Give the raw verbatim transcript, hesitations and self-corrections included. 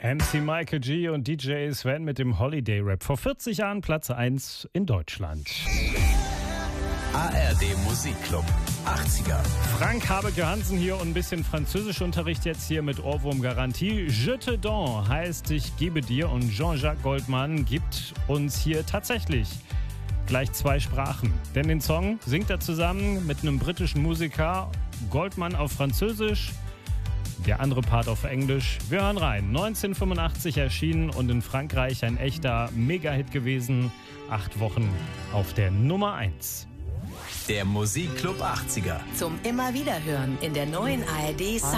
M C Michael G. und D J Sven mit dem Holiday Rap. Vor vierzig Jahren Platz eins in Deutschland. A R D Musikclub achtziger. Frank Habe-Johansen hier und ein bisschen Französischunterricht jetzt hier mit Ohrwurm-Garantie. Je te donne heißt ich gebe dir und Jean-Jacques Goldman gibt uns hier tatsächlich gleich zwei Sprachen. Denn den Song singt er zusammen mit einem britischen Musiker, Goldman auf Französisch, der andere Part auf Englisch. Wir hören rein. neunzehnhundertfünfundachtzig erschienen und in Frankreich ein echter Mega-Hit gewesen. Acht Wochen auf der Nummer eins. Der Musikclub achtziger. Zum immer wieder hören in der neuen A R D